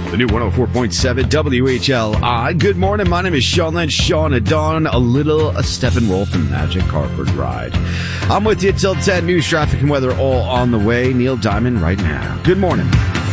The new 104.7 WHLI. Good morning. My name is Sean Lynch. Sean at Dawn. A step and roll from Magic Carpet Ride. I'm with you till 10. News, traffic, and weather all on the way. Neil Diamond right now. Good morning.